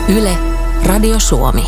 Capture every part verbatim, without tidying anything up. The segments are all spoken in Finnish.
Yle, Radio Suomi.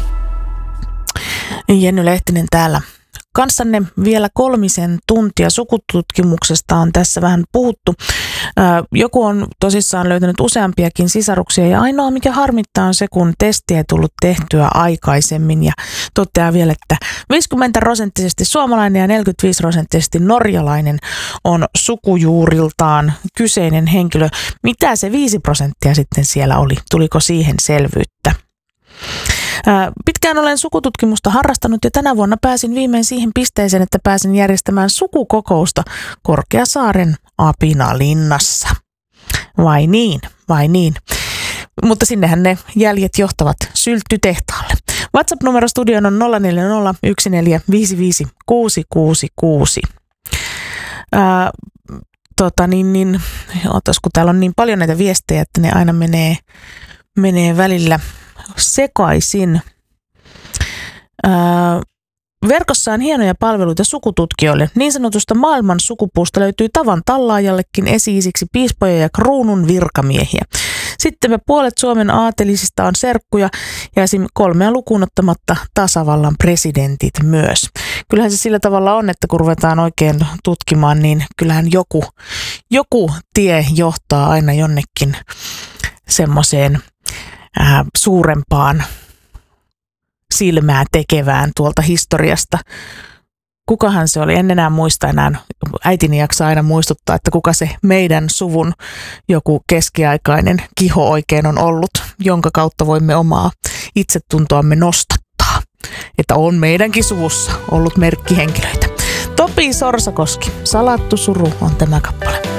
Jenny Lehtinen täällä kanssanne vielä kolmisen tuntia. Sukututkimuksesta on tässä vähän puhuttu. Joku on tosissaan löytänyt useampiakin sisaruksia ja ainoa mikä harmittaa on se, kun testiä ei tullut tehtyä aikaisemmin ja toteaa vielä, että viisikymmentä prosenttisesti suomalainen ja neljäkymmentäviisi prosenttisesti norjalainen on sukujuuriltaan kyseinen henkilö. Mitä se viisi prosenttia sitten siellä oli? Tuliko siihen selvyyttä? Pitkään olen sukututkimusta harrastanut ja tänä vuonna pääsin viimein siihen pisteeseen, että pääsin järjestämään sukukokousta Korkeasaaren Apinalinnassa. Vai niin, vai niin. Mutta sinnehän ne jäljet johtavat sylttytehtaalle. WhatsApp-numero studion on nolla neljä nolla yksi neljä viisi viisi kuusi kuusi kuusi. Ää, tota niin, niin, otas, kun täällä on niin paljon näitä viestejä, että ne aina menee, menee välillä sekaisin. Öö, verkossa on hienoja palveluita sukututkijoille. Niin sanotusta maailman sukupuusta löytyy tavan tallaajallekin esi-isiksi piispoja ja kruunun virkamiehiä. Sitten me puolet Suomen aatelisista on serkkuja ja esim. Kolmea lukuun ottamatta tasavallan presidentit myös. Kyllähän se sillä tavalla on, että kun ruvetaan oikein tutkimaan, niin kyllähän joku, joku tie johtaa aina jonnekin semmoiseen Äh, suurempaan silmää tekevään tuolta historiasta. Kukahan se oli? En enää muista enää. Äitini jaksaa aina muistuttaa, että kuka se meidän suvun joku keskiaikainen kiho oikein on ollut, jonka kautta voimme omaa itsetuntoamme nostattaa. Että on meidänkin suvussa ollut merkkihenkilöitä. Topi Sorsakoski, Salattu suru on tämä kappale.